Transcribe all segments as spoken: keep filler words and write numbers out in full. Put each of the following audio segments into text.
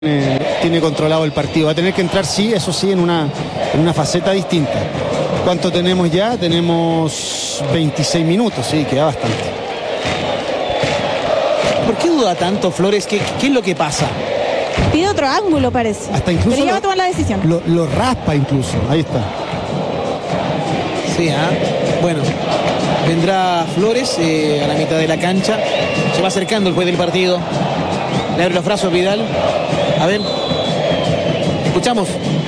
Eh, tiene controlado el partido. Va a tener que entrar, sí, eso sí, en una, en una faceta distinta. ¿Cuánto tenemos ya? Tenemos veintiséis minutos, sí, queda bastante. ¿Por qué duda tanto, Flores? ¿Qué, qué es lo que pasa? Pide otro ángulo, parece. Hasta incluso Pero ya lo, va a tomar la decisión. Lo, lo raspa incluso, ahí está. Sí, ¿eh? Bueno, vendrá Flores eh, a la mitad de la cancha. Se va acercando el juez del partido. Le abre los brazos Vidal. A ver, escuchamos.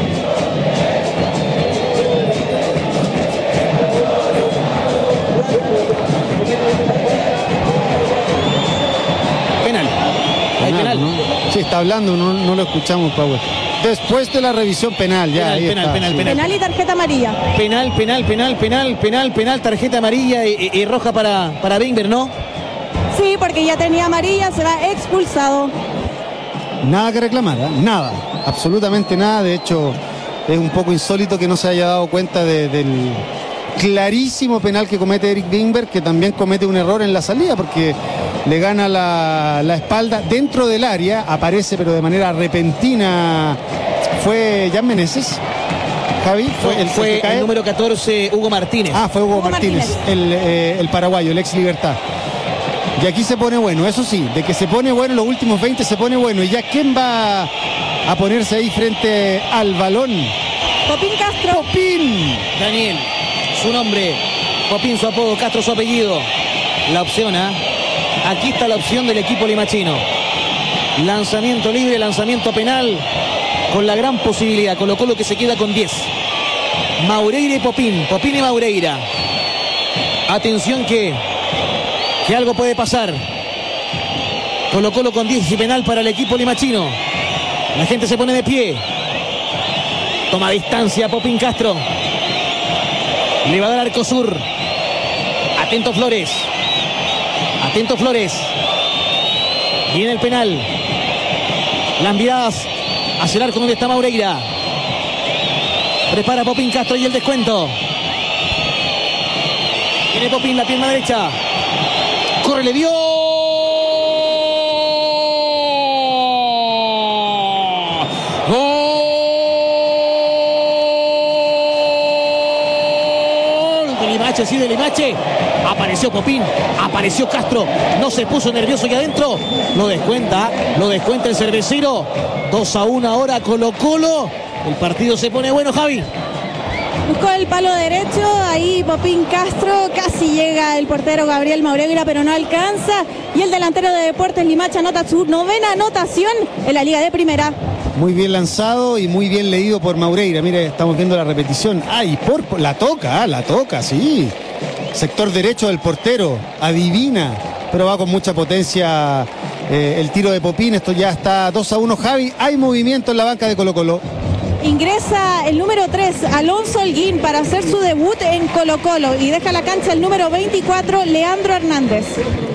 Penal. Hay penal. ¿No? Sí, está hablando, no, no lo escuchamos, Power. Después de la revisión penal, ya. Penal, ahí penal, está, penal, sí. penal. Penal y tarjeta amarilla. Penal, penal, penal, penal, penal, penal, tarjeta amarilla y, y- y roja para, para Bingber, ¿no? Sí, porque ya tenía amarilla, será expulsado. Nada que reclamar, ¿eh? Nada, absolutamente nada. De hecho, es un poco insólito que no se haya dado cuenta de- del clarísimo penal que comete Eric Bingber, que también comete un error en la salida, porque le gana la, la espalda dentro del área, aparece pero de manera repentina. Fue Jan Meneses, Javi, fue el, Fue el que cae. el número catorce, Hugo Martínez. Ah, fue Hugo, Hugo Martínez, Martínez. El, eh, el paraguayo, el ex Libertad. Y aquí se pone bueno, eso sí, de que se pone bueno, los últimos veinte se pone bueno. Y ya, ¿quién va a ponerse ahí frente al balón? Popín Castro. ¡Popín! Daniel, su nombre, Popín su apodo, Castro su apellido. La opción, ¿ah? Aquí está la opción del equipo limachino. Lanzamiento libre, lanzamiento penal, con la gran posibilidad. Colo Colo que se queda con diez. Maureira y Popín, Popín y Maureira. Atención que, que algo puede pasar. Colo Colo con diez y penal para el equipo limachino. La gente se pone de pie. Toma distancia Popín Castro. Le va a dar Arcosur. Atento Flores. Atento Flores. Viene el penal. Las miradas hacia el arco donde está Maureira. Prepara Popín Castro y el descuento. Viene Popín, la pierna derecha. Corre, le dio. Gol de Limache, sí, de Limache. Apareció Popín, apareció Castro, no se puso nervioso aquí adentro, lo descuenta, lo descuenta el cervecero. dos a uno ahora Colo Colo. El partido se pone bueno, Javi. Buscó el palo derecho, ahí Popín Castro, casi llega el portero Gabriel Maureira, pero no alcanza. Y el delantero de Deportes Limache anota su novena anotación en la Liga de Primera. Muy bien lanzado y muy bien leído por Maureira. Mire, estamos viendo la repetición. ¡Ay, por, por- la toca, ah, la toca, sí! Sector derecho del portero, adivina, pero va con mucha potencia eh, el tiro de Popín. Esto ya está dos a uno, Javi. Hay movimiento en la banca de Colo Colo. Ingresa el número tres, Alonso Holguín, para hacer su debut en Colo Colo. Y deja la cancha el número veinticuatro, Leandro Hernández.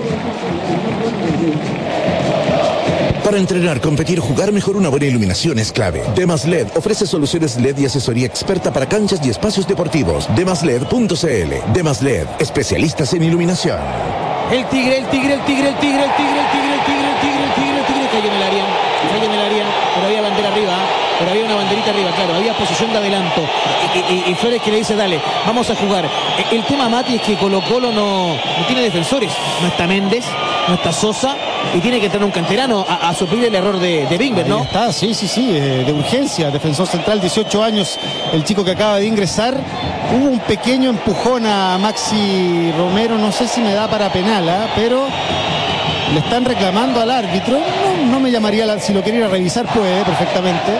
Para entrenar, competir, jugar mejor, una buena iluminación es clave. Demas L E D ofrece soluciones L E D y asesoría experta para canchas y espacios deportivos. demas led punto c l. Demas L E D, especialistas en iluminación. El tigre, el tigre, el tigre, el tigre, el tigre, el tigre, el tigre, el tigre, el tigre, el tigre, cayó en el área, cayó en el área, pero había bandera arriba, pero había una banderita arriba, claro, había posición de adelanto. Y, y- y Flores que le dice, dale, vamos a jugar. E- El tema, Mati, es que Colo Colo no, no tiene defensores. No está Méndez, no está Sosa, y tiene que entrar un canterano a, a suplir el error de, de Bingber, Ahí ¿no? está, sí, sí, sí, eh, de urgencia. Defensor central, dieciocho años, el chico que acaba de ingresar. Hubo un pequeño empujón a Maxi Romero, no sé si me da para penal, ¿ah? Pero le están reclamando al árbitro. No, no me llamaría, la- si lo quiere ir a revisar puede perfectamente.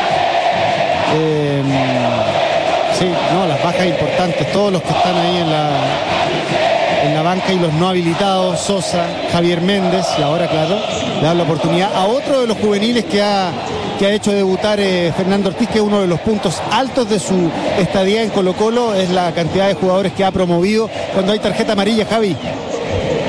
Eh, sí, no, las bajas importantes, todos los que están ahí en la, en la banca y los no habilitados, Sosa, Javier Méndez, y ahora, claro, le dan la oportunidad a otro de los juveniles que ha, que ha hecho debutar eh, Fernando Ortiz, que es uno de los puntos altos de su estadía en Colo Colo, es la cantidad de jugadores que ha promovido cuando hay tarjeta amarilla, Javi.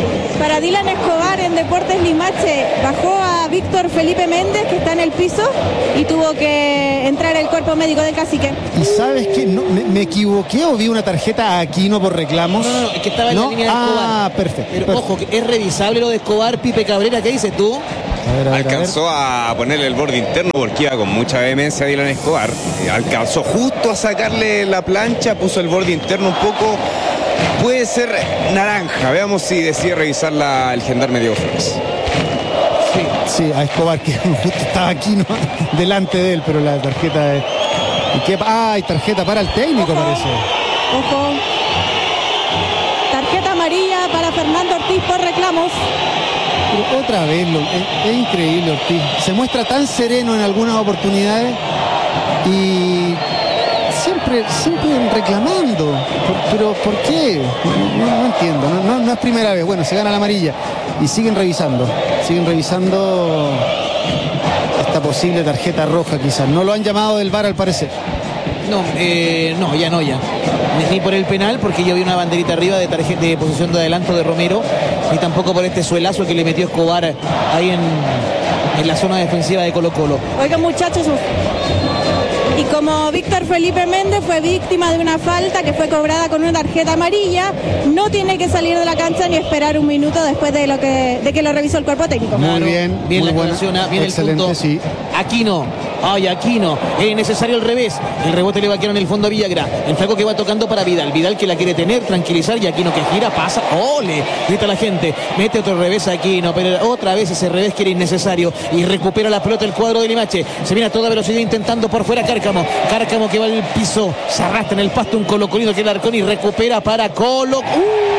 Para Dylan Escobar en Deportes Limache, bajó a Víctor Felipe Méndez, que está en el piso, y tuvo que entrar el cuerpo médico del Cacique. ¿Y sabes qué? No, me, ¿Me equivoqué o vi una tarjeta a Aquino por reclamos? No, no, no, es que estaba en ¿No? la línea de Ah, Escobar. perfecto. Pero perfecto. ojo, que es revisable lo de Escobar, Pipe Cabrera, ¿qué dices tú? A ver, a ver, Alcanzó a, a ponerle el borde interno porque iba con mucha vehemencia a Dylan Escobar. Eh, Alcanzó justo a sacarle la plancha, puso el borde interno un poco. Puede ser naranja. Veamos si decide revisar la, el gendarme Diego Flores. Sí, sí, a Escobar, que justo estaba aquí, ¿no? Delante de él, pero la tarjeta es... ¿Y qué? Ah, hay tarjeta para el técnico, Ojo. parece. Ojo. Tarjeta amarilla para Fernando Ortiz por reclamos. Pero otra vez, lo, es, es increíble Ortiz. Se muestra tan sereno en algunas oportunidades y siempre, siempre reclamando. Por, pero ¿por qué? No, no, no entiendo. No, no, no es primera vez. Bueno, se gana la amarilla y siguen revisando. Siguen revisando esta posible tarjeta roja quizás. No lo han llamado del V A R al parecer. No, eh, no, ya no, ya. Ni por el penal, porque yo vi una banderita arriba de tarjeta de posición de adelanto de Romero, ni tampoco por este suelazo que le metió Escobar ahí en, en la zona defensiva de Colo Colo. Oigan, muchachos, y como Víctor Felipe Méndez fue víctima de una falta que fue cobrada con una tarjeta amarilla, no tiene que salir de la cancha ni esperar un minuto después de lo que de que lo revisó el cuerpo técnico. Muy Claro, bien, bien muy la buena, aclaración, bien excelente, el punto. sí. Aquino, ay, Aquino, es necesario el revés. El rebote le va a quedar en el fondo a Villagra. El flaco que va tocando para Vidal. Vidal que la quiere tener, tranquilizar, y Aquino que gira, pasa, ¡ole! Grita la gente. Mete otro revés a Aquino, pero otra vez ese revés que era innecesario. Y recupera la pelota el cuadro de Limache. Se viene a toda velocidad intentando por fuera Cárcamo. Cárcamo que va al piso, se arrastra en el pasto un colocolino que es el Arcón y recupera para Colo. ¡Uh!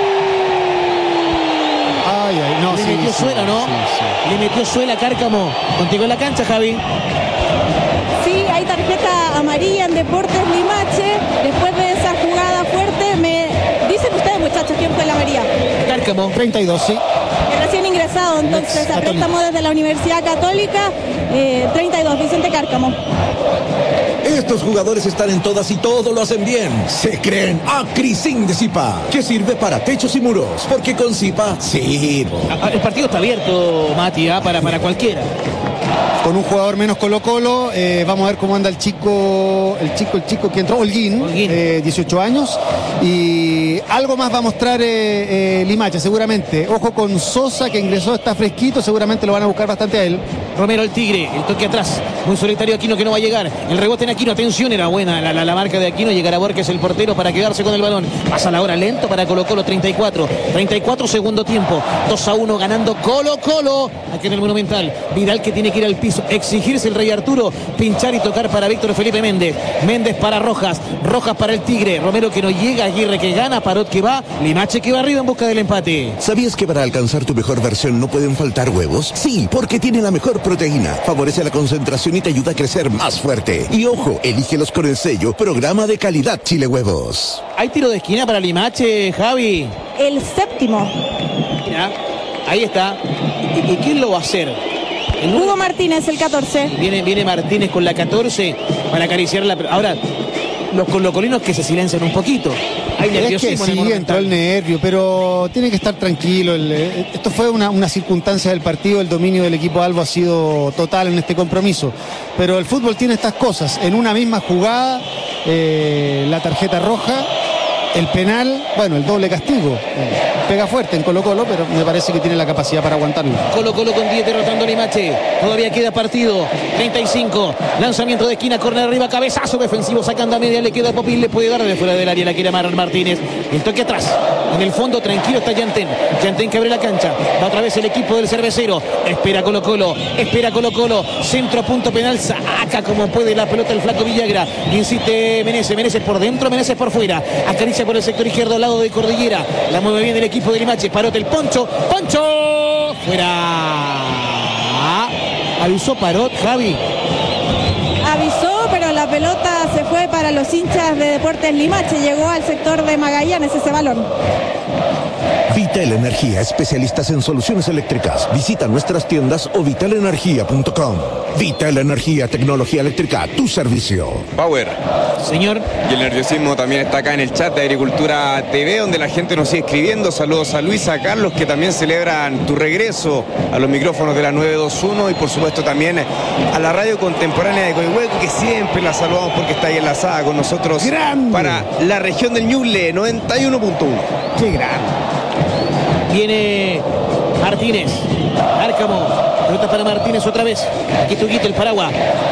Ay, ay, no, Le sí, metió sí, suela, ¿no? sí, sí. Le metió suela Cárcamo. Contigo en la cancha, Javi. Sí, hay tarjeta amarilla en Deportes Limache. Después de esa jugada fuerte, me dicen ustedes, muchachos, quién fue la amarilla. Cárcamo. treinta y dos, sí. Que recién ingresado, entonces, a Católica. préstamo desde la Universidad Católica, eh, treinta y dos, Vicente Cárcamo. Estos jugadores están en todas y todo lo hacen bien. Se creen Acrisin de Zipa, que sirve para techos y muros, porque con Zipa sí. Ah, El partido está abierto, Mati, ¿ah? para, para cualquiera. Con un jugador menos Colo Colo, eh, vamos a ver cómo anda el chico, el chico, el chico que entró, Holguín, Holguín. eh, dieciocho años, y algo más va a mostrar eh, eh, Limache, seguramente. Ojo con Sosa, que ingresó, está fresquito, seguramente lo van a buscar bastante a él. Romero el Tigre, el toque atrás, muy solitario Aquino que no va a llegar, el rebote en Aquino, atención, era buena la, la, la marca de Aquino, llegará Borges el portero para quedarse con el balón, pasa la hora lento para Colo Colo, treinta y cuatro, treinta y cuatro segundo tiempo, dos a uno ganando Colo Colo, aquí en el Monumental. Vidal que tiene que ir al piso, exigirse el Rey Arturo, pinchar y tocar para Víctor Felipe Méndez, Méndez para Rojas, Rojas para el Tigre, Romero que no llega, Aguirre que gana, Parot que va, Limache que va arriba en busca del empate. ¿Sabías que para alcanzar tu mejor versión no pueden faltar huevos? Sí, porque tiene la mejor proteína, favorece la concentración y te ayuda a crecer más fuerte. Y ojo, elígelos con el sello Programa de Calidad Chile Huevos. Hay tiro de esquina para Limache, Javi. El séptimo. Mira, ahí está. ¿Y, y quién lo va a hacer? El Hugo Martínez, el catorce. Viene, viene Martínez con la catorce para acariciar la... Ahora, los colocolinos que se silencian un poquito. Hay Es que nerviosismo en el sí, Monumental. entró el nervio, pero tiene que estar tranquilo. El, eh, esto fue una, una circunstancia del partido, el dominio del equipo Albo ha sido total en este compromiso. Pero el fútbol tiene estas cosas. En una misma jugada, eh, la tarjeta roja, el penal, bueno, el doble castigo. Eh, pega fuerte en Colo Colo, pero me parece que tiene la capacidad para aguantarlo. Colo Colo con diez derrotando a Limache. Todavía queda partido. treinta y cinco. Lanzamiento de esquina, córner arriba, cabezazo defensivo sacando a media. Le queda Popín, le puede dar de fuera del área. La quiere Marlon Martínez. El toque atrás. En el fondo, tranquilo está Yantén. Yantén que abre la cancha. Va otra vez el equipo del cervecero. Espera Colo Colo. Espera Colo Colo. Centro a punto penal. Saca como puede la pelota el flaco Villagra. Insiste Meneses. Meneses por dentro, Meneses por fuera. Acaricia por el sector izquierdo al lado de Cordillera. La mueve bien el equipo de Limache. Parote el Poncho. ¡Poncho! Fuera. Avisó Parot, Javi. Avisó, pero la pelota se fue para los hinchas de Deportes Limache. Llegó al sector de Magallanes ese balón. Vital Energía, especialistas en soluciones eléctricas. Visita nuestras tiendas o vital energía punto com. Vital Energía, tecnología eléctrica, tu servicio. Power. Señor. Y el nerviosismo también está acá en el chat de Agricultura T V, donde la gente nos sigue escribiendo. Saludos a Luisa, a Carlos, que también celebran tu regreso a los micrófonos de la nueve dos uno, y por supuesto también a la radio contemporánea de Coihueco, que siempre la saludamos porque está ahí enlazada con nosotros. ¡Grande! Para la región del Ñuble, noventa y uno punto uno. ¡Qué grande! Viene Martínez. Árcamo. Pelota para Martínez otra vez. Aquí Tuguito, el paraguas.